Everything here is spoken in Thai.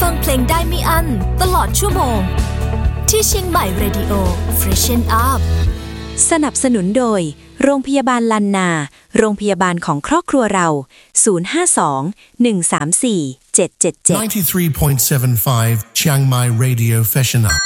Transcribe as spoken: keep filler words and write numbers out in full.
ฟังเพลงได้ไม่อั้นตลอดชั่วโมงที่เชียงใหม่ Radio Freshen Up สนับสนุนโดยโรงพยาบาลลันนาโรงพยาบาลของครอบครัวเราศูนย์ ห้า สอง หนึ่ง สาม สี่ เจ็ด เจ็ด เจ็ด ninety-three point seven five Chiang Mai Radio Freshen Up